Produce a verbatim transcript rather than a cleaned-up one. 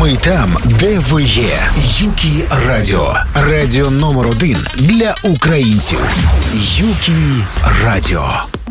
Ми там, де ви є. Юкі Радіо. Радіо номер один для українців. Юкі Радіо.